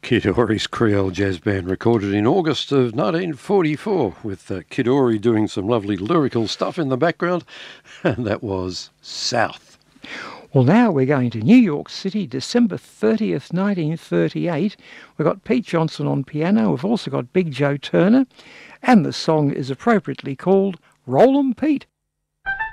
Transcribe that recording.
Kid Ory's Creole Jazz Band, recorded in August of 1944 with Kid Ory doing some lovely lyrical stuff in the background, and that was South. Well, now we're going to New York City, December 30th, 1938. We've got Pete Johnson on piano. We've also got Big Joe Turner, and the song is appropriately called Rollin' Pete.